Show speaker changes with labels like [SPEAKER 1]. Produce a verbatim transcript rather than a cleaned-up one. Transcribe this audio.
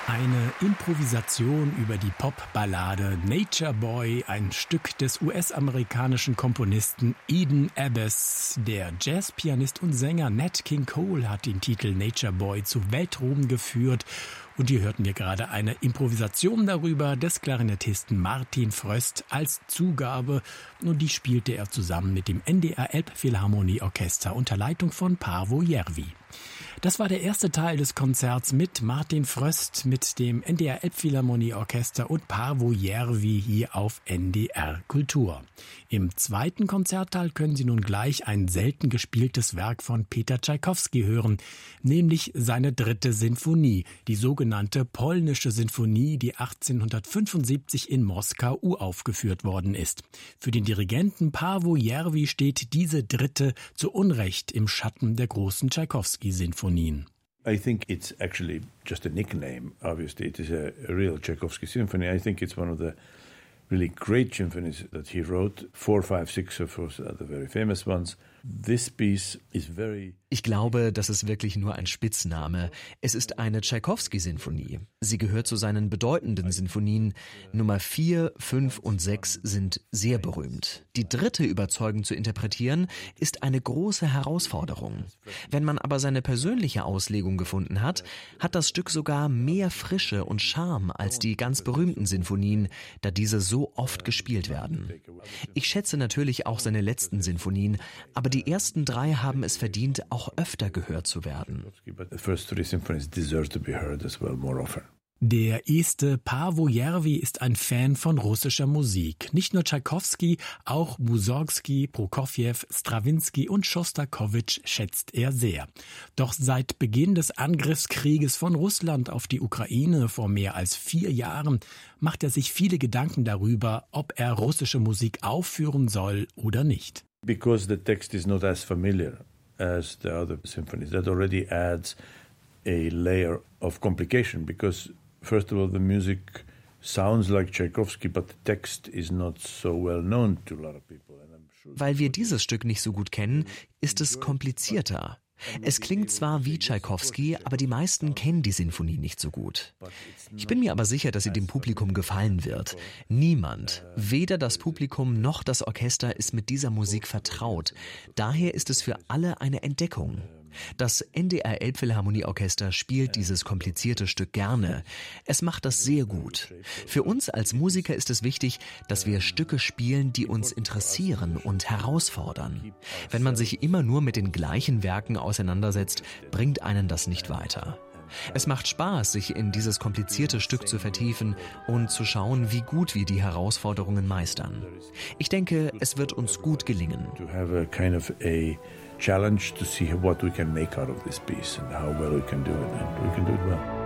[SPEAKER 1] Eine Improvisation über die Popballade Nature Boy, ein Stück des U S-amerikanischen Komponisten Eden Abbas. Der Jazzpianist und Sänger Nat King Cole hat den Titel Nature Boy zu Weltruhm geführt. Und hier hörten wir gerade eine Improvisation darüber des Klarinettisten Martin Fröst als Zugabe. Und die spielte er zusammen mit dem N D R Elbphilharmonieorchester unter Leitung von Paavo Järvi. Das war der erste Teil des Konzerts mit Martin Fröst, mit dem N D R Elbphilharmonieorchester und Paavo Järvi hier auf N D R Kultur. Im zweiten Konzertteil können Sie nun gleich ein selten gespieltes Werk von Peter Tschaikowski hören, nämlich seine dritte Sinfonie, die sogenannte Polnische Sinfonie, die achtzehnhundertfünfundsiebzig in Moskau uraufgeführt worden ist. Für den Dirigenten Paavo Järvi steht diese dritte zu Unrecht im Schatten der großen Tschaikowski-Sinfonien.
[SPEAKER 2] I think it's actually just a nickname. Obviously, it is a, a real Tchaikovsky symphony. I think it's one of the really great symphonies that he wrote. Four, five, six of course are the very famous ones. This piece is very...
[SPEAKER 3] Ich glaube, das ist wirklich nur ein Spitzname. Es ist eine Tschaikowski-Sinfonie. Sie gehört zu seinen bedeutenden Sinfonien. Nummer vier, fünf und sechs sind sehr berühmt. Die dritte überzeugend zu interpretieren, ist eine große Herausforderung. Wenn man aber seine persönliche Auslegung gefunden hat, hat das Stück sogar mehr Frische und Charme als die ganz berühmten Sinfonien, da diese so oft gespielt werden. Ich schätze natürlich auch seine letzten Sinfonien, aber die ersten drei haben es verdient, auch öfter gehört zu werden.
[SPEAKER 1] Der Este Paavo Järvi ist ein Fan von russischer Musik. Nicht nur Tschaikowski, auch Mussorgsky, Prokofjew, Strawinski und Schostakowitsch schätzt er sehr. Doch seit Beginn des Angriffskrieges von Russland auf die Ukraine vor mehr als vier Jahren macht er sich viele Gedanken darüber, ob er russische Musik aufführen soll oder nicht.
[SPEAKER 2] Because the text is not as familiar as the other symphonies, that already adds a layer of complication because first of all the music sounds like Tchaikovsky, but the text is not so well known to a lot of people. And I'm sure
[SPEAKER 3] Weil wir dieses Stück nicht so gut kennen, ist es komplizierter. Es klingt zwar wie Tschaikowski, aber die meisten kennen die Sinfonie nicht so gut. Ich bin mir aber sicher, dass sie dem Publikum gefallen wird. Niemand, weder das Publikum noch das Orchester, ist mit dieser Musik vertraut. Daher ist es für alle eine Entdeckung. Das N D R Elbphilharmonieorchester spielt dieses komplizierte Stück gerne. Es macht das sehr gut. Für uns als Musiker ist es wichtig, dass wir Stücke spielen, die uns interessieren und herausfordern. Wenn man sich immer nur mit den gleichen Werken auseinandersetzt, bringt einen das nicht weiter. Es macht Spaß, sich in dieses komplizierte Stück zu vertiefen und zu schauen, wie gut wir die Herausforderungen meistern. Ich denke, es wird uns gut gelingen.
[SPEAKER 2] To have a kind of a challenge to see what we can make out of this piece and how well we can do it, and we can do it well.